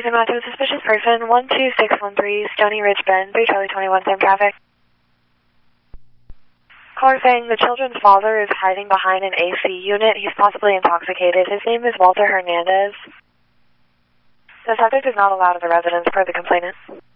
St. Matthew, suspicious person, 12613, Stony Ridge Bend, 3 Charlie 21, same traffic. Caller saying the children's father is hiding behind an AC unit. He's possibly intoxicated. His name is Walter Hernandez. The subject is not allowed at the residence per the complainant.